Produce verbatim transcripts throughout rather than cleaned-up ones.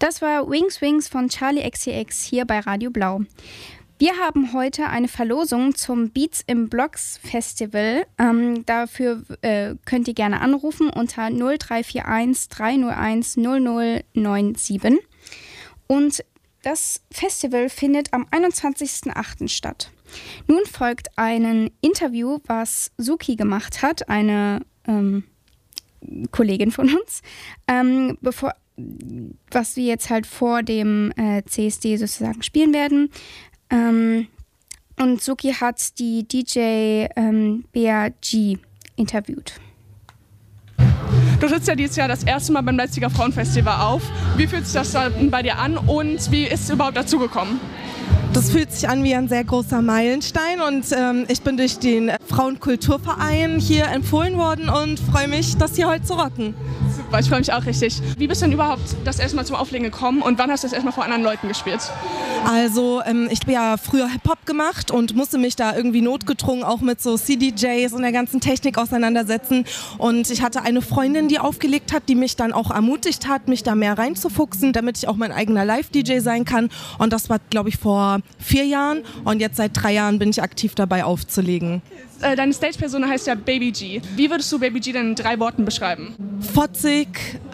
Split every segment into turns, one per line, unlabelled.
Das war Wings Wings von Charli X C X hier bei Radio Blau. Wir haben heute eine Verlosung zum Beats im Blocks Festival. Ähm, dafür äh, könnt ihr gerne anrufen unter null drei vier eins drei null eins null null neun sieben. Und das Festival findet am einundzwanzigsten achten statt. Nun folgt ein Interview, was Suki gemacht hat, eine ähm, Kollegin von uns, ähm, bevor, was wir jetzt halt vor dem äh, C S D sozusagen spielen werden. Ähm, und Suki hat die D J ähm, Bea G interviewt.
Du trittst ja dieses Jahr das erste Mal beim Leipziger Frauenfestival auf. Wie fühlt sich das dann bei dir an und wie ist es überhaupt dazu gekommen?
Das fühlt sich an wie ein sehr großer Meilenstein und ähm, ich bin durch den Frauenkulturverein hier empfohlen worden und freue mich, das hier heute zu rocken.
Super, ich freue mich auch richtig. Wie bist du denn überhaupt das erste Mal zum Auflegen gekommen und wann hast du das erste Mal vor anderen Leuten gespielt?
Also ähm, ich habe ja früher Hip-Hop gemacht und musste mich da irgendwie notgedrungen auch mit so C D Js und der ganzen Technik auseinandersetzen und ich hatte eine Freundin, die aufgelegt hat, die mich dann auch ermutigt hat, mich da mehr reinzufuchsen, damit ich auch mein eigener Live-D J sein kann und das war, glaube ich, vor vier Jahren und jetzt seit drei Jahren bin ich aktiv dabei aufzulegen.
Deine Stage-Persona heißt ja Baby G. Wie würdest du Baby G denn in drei Worten beschreiben?
Fotzig,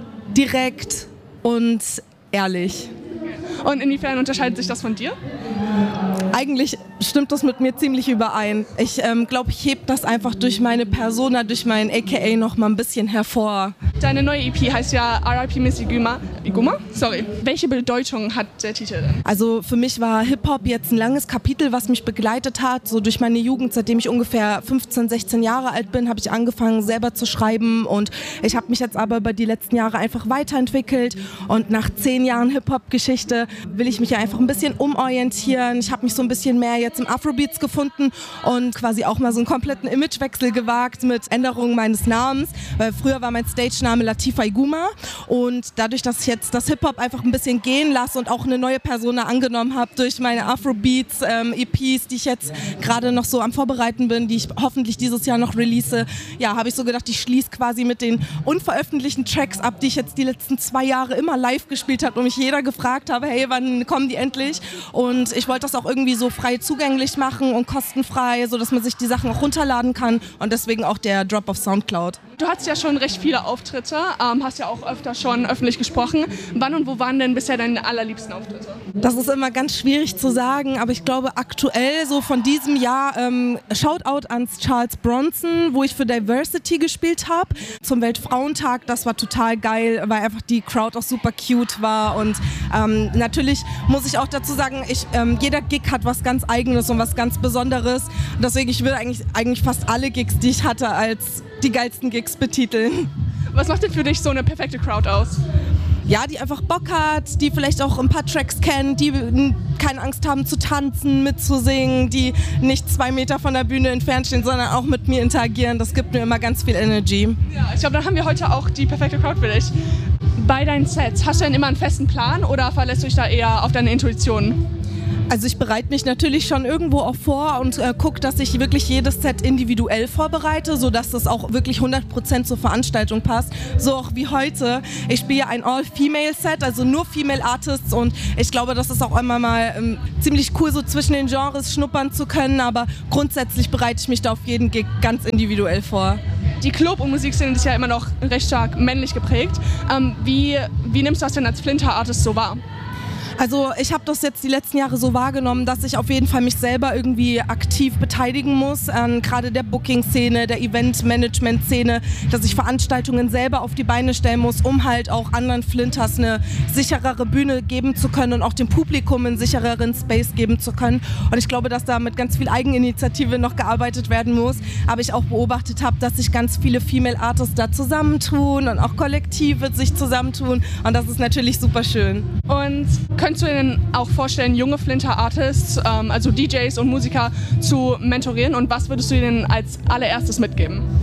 direkt und ehrlich.
Und inwiefern unterscheidet sich das von dir?
Eigentlich stimmt das mit mir ziemlich überein. Ich ähm, glaube, ich hebe das einfach durch meine Persona, durch mein A K A noch mal ein bisschen hervor.
Deine neue E P heißt ja R I P Miss Iguma. Iguma? Sorry. Welche Bedeutung hat der Titel denn?
Also für mich war Hip-Hop jetzt ein langes Kapitel, was mich begleitet hat. So durch meine Jugend, seitdem ich ungefähr fünfzehn, sechzehn Jahre alt bin, habe ich angefangen selber zu schreiben und ich habe mich jetzt aber über die letzten Jahre einfach weiterentwickelt und nach zehn Jahren Hip-Hop-Geschichte will ich mich ja einfach ein bisschen umorientieren. Ich habe mich so ein bisschen mehr jetzt im Afrobeats gefunden und quasi auch mal so einen kompletten Imagewechsel gewagt mit Änderungen meines Namens, weil früher war mein Stage-Name Latifa Iguma und dadurch, dass ich jetzt das Hip-Hop einfach ein bisschen gehen lasse und auch eine neue Persona angenommen habe durch meine Afrobeats ähm, E Ps, die ich jetzt gerade noch so am Vorbereiten bin, die ich hoffentlich dieses Jahr noch release, ja, habe ich so gedacht, ich schließe quasi mit den unveröffentlichten Tracks ab, die ich jetzt die letzten zwei Jahre immer live gespielt habe und mich jeder gefragt habe, hey, wann kommen die endlich? Und ich wollte das auch irgendwie so frei zugänglich machen und kostenfrei, sodass man sich die Sachen auch runterladen kann und deswegen auch der Drop auf Soundcloud.
Du hattest ja schon recht viele Auftritte, ähm, hast ja auch öfter schon öffentlich gesprochen. Wann und wo waren denn bisher deine allerliebsten Auftritte?
Das ist immer ganz schwierig zu sagen, aber ich glaube aktuell so von diesem Jahr ähm, Shoutout ans Charles Bronson, wo ich für Diversity gespielt habe, zum Weltfrauentag. Das war total geil, weil einfach die Crowd auch super cute war und ähm, natürlich muss ich auch dazu sagen, ich, ähm, jeder Gig hat was ganz Eigenes und was ganz Besonderes. Deswegen, ich will eigentlich, eigentlich fast alle Gigs, die ich hatte, als die geilsten Gigs betiteln.
Was macht denn für dich so eine perfekte Crowd aus?
Ja, die einfach Bock hat, die vielleicht auch ein paar Tracks kennt, die keine Angst haben zu tanzen, mitzusingen, die nicht zwei Meter von der Bühne entfernt stehen, sondern auch mit mir interagieren. Das gibt mir immer ganz viel Energy.
Ja, ich glaube, dann haben wir heute auch die perfekte Crowd für dich. Bei deinen Sets, hast du denn immer einen festen Plan oder verlässt du dich da eher auf deine Intuition?
Also ich bereite mich natürlich schon irgendwo auch vor und äh, gucke, dass ich wirklich jedes Set individuell vorbereite, sodass das auch wirklich hundert Prozent zur Veranstaltung passt. So auch wie heute. Ich spiele ein All-Female-Set, also nur Female Artists und ich glaube, das ist auch immer mal ähm, ziemlich cool, so zwischen den Genres schnuppern zu können, aber grundsätzlich bereite ich mich da auf jeden Gig ganz individuell vor.
Die Club- und Musikszene ist ja immer noch recht stark männlich geprägt. Ähm, wie, wie nimmst du das denn als Flinter-Artist so wahr?
Also ich habe das jetzt die letzten Jahre so wahrgenommen, dass ich auf jeden Fall mich selber irgendwie aktiv beteiligen muss, an gerade der Booking-Szene, der Event-Management-Szene, dass ich Veranstaltungen selber auf die Beine stellen muss, um halt auch anderen Flinters eine sicherere Bühne geben zu können und auch dem Publikum einen sichereren Space geben zu können. Und ich glaube, dass da mit ganz viel Eigeninitiative noch gearbeitet werden muss. Aber ich auch beobachtet habe, dass sich ganz viele Female Artists da zusammentun und auch Kollektive sich zusammentun. Und das ist natürlich super schön.
Und könntest du dir denn auch vorstellen, junge Flinter-Artists, ähm, also D Js und Musiker, zu mentorieren? Und was würdest du ihnen als allererstes mitgeben?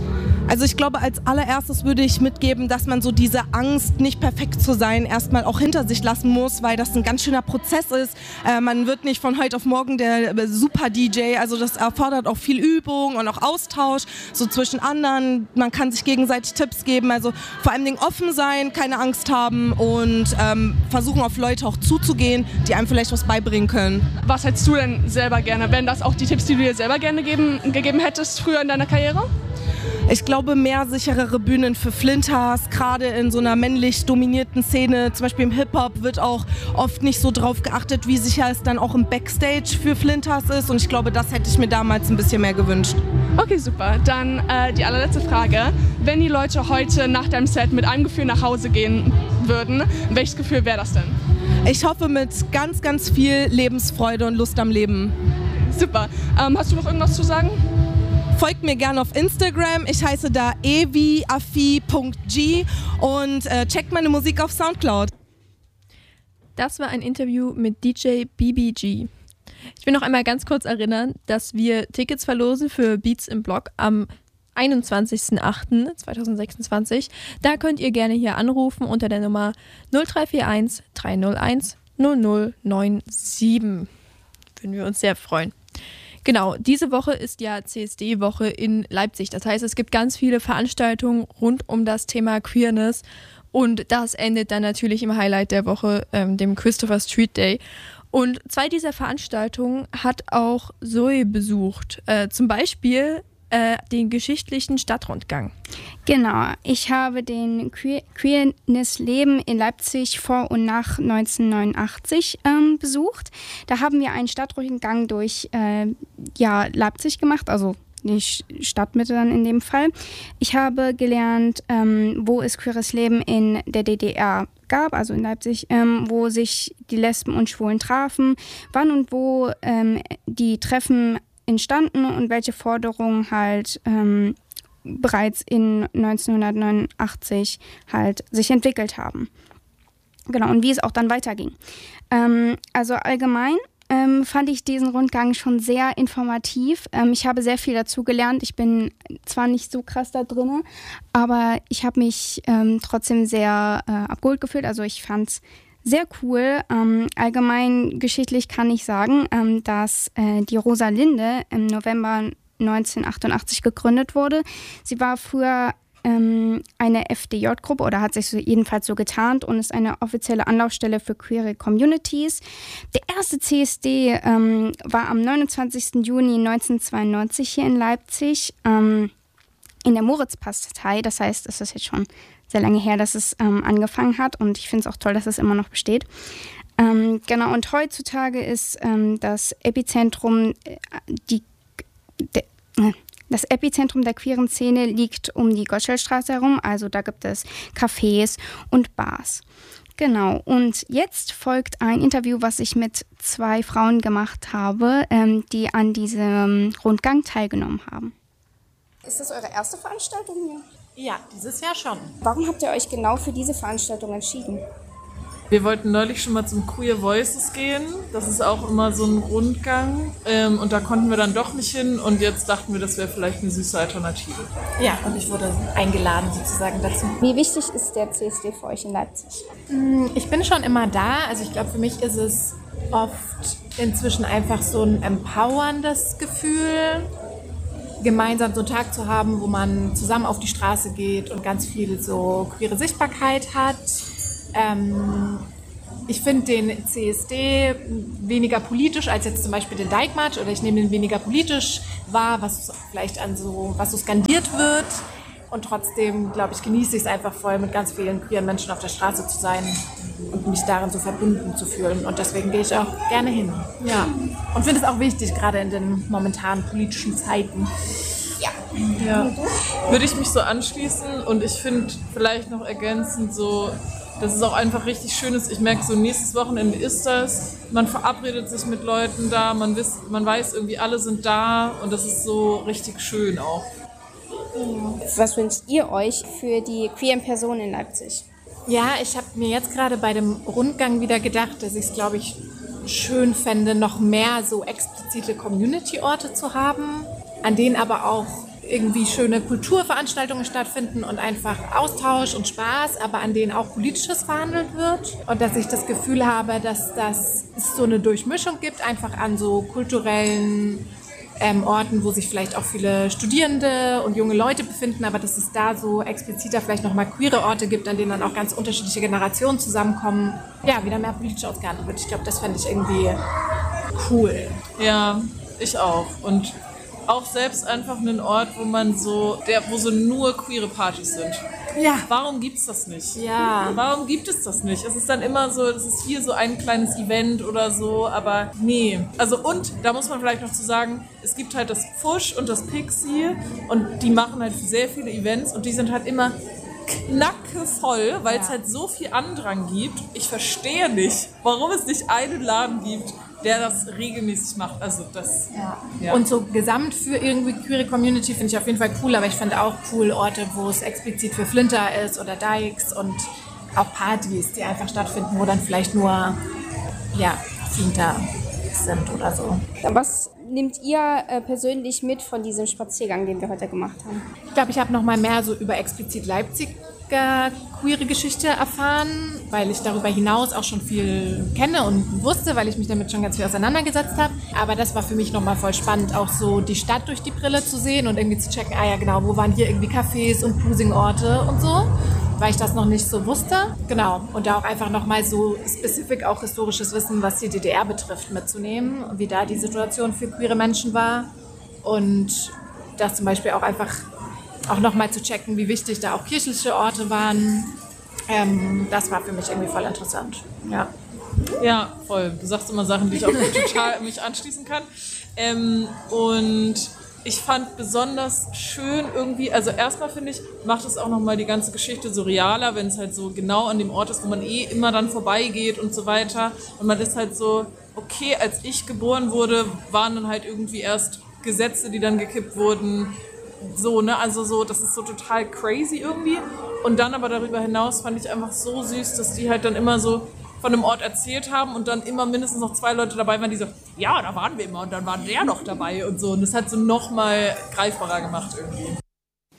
Also ich glaube, als allererstes würde ich mitgeben, dass man so diese Angst, nicht perfekt zu sein, erstmal auch hinter sich lassen muss, weil das ein ganz schöner Prozess ist. Äh, man wird nicht von heute auf morgen der Super-D J, also das erfordert auch viel Übung und auch Austausch, so zwischen anderen. Man kann sich gegenseitig Tipps geben, also vor allem Dingen offen sein, keine Angst haben und ähm, versuchen auf Leute auch zuzugehen, die einem vielleicht was beibringen können.
Was hättest du denn selber gerne? Wären das auch die Tipps, die du dir selber gerne geben, gegeben hättest früher in deiner Karriere?
Ich glaube, mehr sicherere Bühnen für Flinters, gerade in so einer männlich dominierten Szene, zum Beispiel im Hip-Hop, wird auch oft nicht so drauf geachtet, wie sicher es dann auch im Backstage für Flinters ist. Und ich glaube, das hätte ich mir damals ein bisschen mehr gewünscht.
Okay, super. Dann äh, die allerletzte Frage. Wenn die Leute heute nach deinem Set mit einem Gefühl nach Hause gehen würden, welches Gefühl wäre das denn?
Ich hoffe mit ganz, ganz viel Lebensfreude und Lust am Leben.
Super. Ähm, hast du noch irgendwas zu sagen?
Folgt mir gerne auf Instagram, ich heiße da eviafi punkt g und äh, checkt meine Musik auf Soundcloud.
Das war ein Interview mit D J B B G. Ich will noch einmal ganz kurz erinnern, dass wir Tickets verlosen für Beats im Block am einundzwanzigsten achten zweitausendsechsundzwanzig. Da könnt ihr gerne hier anrufen unter der Nummer null drei vier eins drei null eins null null neun sieben. Würden wir uns sehr freuen. Genau, diese Woche ist ja C S D-Woche in Leipzig. Das heißt, es gibt ganz viele Veranstaltungen rund um das Thema Queerness und das endet dann natürlich im Highlight der Woche, ähm, dem Christopher Street Day. Und zwei dieser Veranstaltungen hat auch Zoe besucht. Äh, zum Beispiel äh, den geschichtlichen Stadtrundgang.
Genau, ich habe den Que- Queerness-Leben in Leipzig vor und nach neunzehnhundertneunundachtzig ähm, besucht. Da haben wir einen Stadtrundgang durch äh, ja, Leipzig gemacht, also die Stadtmitte dann in dem Fall. Ich habe gelernt, ähm, wo es queeres Leben in der D D R gab, also in Leipzig, ähm, wo sich die Lesben und Schwulen trafen, wann und wo ähm, die Treffen entstanden und welche Forderungen halt ähm, bereits in neunzehnhundertneunundachtzig halt sich entwickelt haben. Genau, und wie es auch dann weiterging. Ähm, also allgemein ähm, fand ich diesen Rundgang schon sehr informativ. Ähm, ich habe sehr viel dazu gelernt. Ich bin zwar nicht so krass da drin, aber ich habe mich ähm, trotzdem sehr äh, abgeholt gefühlt. Also ich fand es sehr cool. Ähm, allgemein geschichtlich kann ich sagen, ähm, dass äh, die Rosalinde im November neunzehnhundertachtundachtzig gegründet wurde. Sie war früher ähm, eine F D J-Gruppe oder hat sich so jedenfalls so getarnt und ist eine offizielle Anlaufstelle für queere Communities. Der erste C S D ähm, war am neunundzwanzigsten Juni neunzehnhundertzweiundneunzig hier in Leipzig ähm, in der Moritzpastei. Das heißt, es ist jetzt schon sehr lange her, dass es ähm, angefangen hat und ich finde es auch toll, dass es immer noch besteht. Ähm, genau, und heutzutage ist ähm, das Epizentrum, äh, die, de, äh, das Epizentrum der queeren Szene liegt um die Gottschalkstraße herum, also da gibt es Cafés und Bars. Genau, und jetzt folgt ein Interview, was ich mit zwei Frauen gemacht habe, ähm, die an diesem Rundgang teilgenommen haben. Ist das eure erste Veranstaltung hier?
Ja, dieses Jahr schon.
Warum habt ihr euch genau für diese Veranstaltung entschieden?
Wir wollten neulich schon mal zum Queer Voices gehen. Das ist auch immer so ein Rundgang. Ähm, und da konnten wir dann doch nicht hin. Und jetzt dachten wir, das wäre vielleicht eine süße Alternative.
Ja, und ich wurde eingeladen sozusagen dazu.
Wie wichtig ist der C S D für euch in Leipzig?
Ich bin schon immer da. Also ich glaube, für mich ist es oft inzwischen einfach so ein empowerndes Gefühl, gemeinsam so einen Tag zu haben, wo man zusammen auf die Straße geht und ganz viel so queere Sichtbarkeit hat. Ähm, ich finde den C S D weniger politisch als jetzt zum Beispiel den Dijkmarsch oder ich nehme den weniger politisch wahr, was vielleicht an so, was so skandiert wird. Und trotzdem, glaube ich, genieße ich es einfach voll, mit ganz vielen queeren Menschen auf der Straße zu sein und mich darin so verbunden zu fühlen. Und deswegen gehe ich auch gerne hin. Ja. Und finde es auch wichtig, gerade in den momentanen politischen Zeiten. Ja.
Ja. Würde ich mich so anschließen und ich finde vielleicht noch ergänzend so, dass es auch einfach richtig schön ist. Ich merke so, nächstes Wochenende ist das. Man verabredet sich mit Leuten da, man, wiss, man weiß irgendwie, alle sind da und das ist so richtig schön auch.
Was wünscht ihr euch für die queeren Personen in Leipzig?
Ja, ich habe mir jetzt gerade bei dem Rundgang wieder gedacht, dass ich es, glaube ich, schön fände, noch mehr so explizite Community-Orte zu haben, an denen aber auch irgendwie schöne Kulturveranstaltungen stattfinden und einfach Austausch und Spaß, aber an denen auch Politisches verhandelt wird. Und dass ich das Gefühl habe, dass das es so eine Durchmischung gibt, einfach an so kulturellen ähm, Orten, wo sich vielleicht auch viele Studierende und junge Leute befinden, aber dass es da so expliziter vielleicht nochmal queere Orte gibt, an denen dann auch ganz unterschiedliche Generationen zusammenkommen. Ja, wieder mehr politisch ausgehandelt wird. Ich glaube, das fände ich irgendwie cool.
Ja, ich auch. Und auch selbst einfach einen Ort, wo man so, der, wo so nur queere Partys sind.
Ja.
Warum gibt's das nicht?
Ja.
Warum gibt es das nicht? Es ist dann immer so, es ist hier so ein kleines Event oder so, aber nee. Also und, da muss man vielleicht noch zu sagen, es gibt halt das Pfusch und das Pixie und die machen halt sehr viele Events und die sind halt immer knackevoll, weil es halt so viel Andrang gibt. Ich verstehe nicht, warum es nicht einen Laden gibt, der das regelmäßig macht. Also das.
Ja.
Ja.
Und so gesamt für irgendwie queere Community finde ich auf jeden Fall cool, aber ich finde auch cool Orte, wo es explizit für Flinter ist oder Dykes und auch Partys, die einfach stattfinden, wo dann vielleicht nur ja, Flinter sind oder so.
Was nehmt ihr äh, persönlich mit von diesem Spaziergang, den wir heute gemacht haben?
Ich glaube, ich habe noch mal mehr so über explizit Leipziger queere Geschichte erfahren, weil ich darüber hinaus auch schon viel kenne und wusste, weil ich mich damit schon ganz viel auseinandergesetzt habe. Aber das war für mich noch mal voll spannend, auch so die Stadt durch die Brille zu sehen und irgendwie zu checken, ah ja genau, wo waren hier irgendwie Cafés und Cruising-Orte und so, weil ich das noch nicht so wusste. Genau, und da auch einfach noch mal so spezifisch auch historisches Wissen, was die D D R betrifft, mitzunehmen, wie da die Situation für queere Menschen war und das zum Beispiel auch einfach auch nochmal zu checken, wie wichtig da auch kirchliche Orte waren. Ähm, das war für mich irgendwie voll interessant. Ja.
Ja, voll. Du sagst immer Sachen, die ich auch total mich anschließen kann. Ähm, und ich fand besonders schön irgendwie, also erstmal finde ich, macht es auch nochmal die ganze Geschichte so realer, wenn es halt so genau an dem Ort ist, wo man eh immer dann vorbeigeht und so weiter. Und man ist halt so, okay, als ich geboren wurde, waren dann halt irgendwie erst Gesetze, die dann gekippt wurden. So, ne, also so, das ist so total crazy irgendwie. Und dann aber darüber hinaus fand ich einfach so süß, dass die halt dann immer so von dem Ort erzählt haben und dann immer mindestens noch zwei Leute dabei waren, die so, ja, da waren wir immer und dann war der noch dabei und so. Und das hat so nochmal greifbarer gemacht irgendwie.